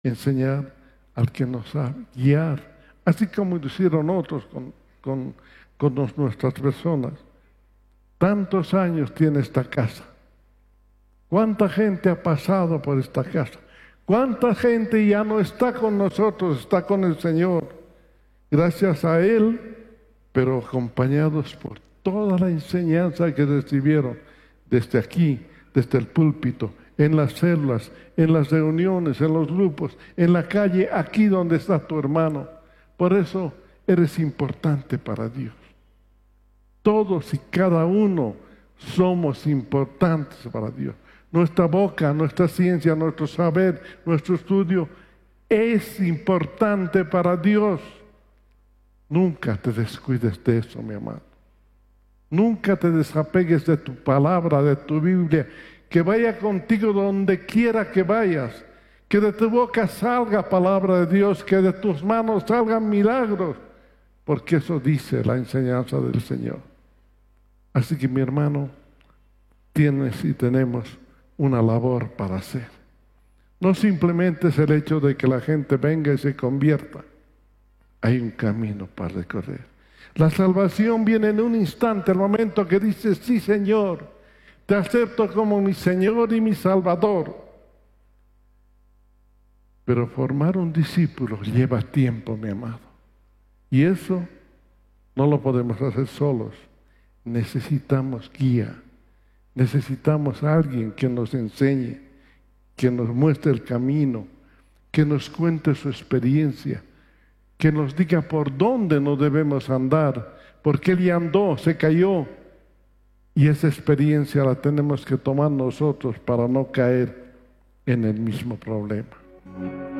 enseñar al que nos sabe, guiar, así como lo hicieron otros con nuestras personas. Tantos años tiene esta casa. ¿Cuánta gente ha pasado por esta casa? ¿Cuánta gente ya no está con nosotros, está con el Señor? Gracias a Él, pero acompañados por toda la enseñanza que recibieron desde aquí, desde el púlpito, en las células, en las reuniones, en los grupos, en la calle, aquí donde está tu hermano. Por eso eres importante para Dios. Todos y cada uno somos importantes para Dios. Nuestra boca, nuestra ciencia, nuestro saber, nuestro estudio es importante para Dios. Nunca te descuides de eso, mi amado. Nunca te desapegues de tu palabra, de tu Biblia, que vaya contigo donde quiera que vayas, que de tu boca salga palabra de Dios, que de tus manos salgan milagros, porque eso dice la enseñanza del Señor. Así que, mi hermano, tienes y tenemos una labor para hacer. No simplemente es el hecho de que la gente venga y se convierta. Hay un camino para recorrer. La salvación viene en un instante, el momento que dices, sí, Señor, te acepto como mi Señor y mi Salvador. Pero formar un discípulo lleva tiempo, mi amado. Y eso no lo podemos hacer solos. Necesitamos guía. Necesitamos a alguien que nos enseñe, que nos muestre el camino, que nos cuente su experiencia, que nos diga por dónde no debemos andar, porque Él ya andó, se cayó, y esa experiencia la tenemos que tomar nosotros para no caer en el mismo problema.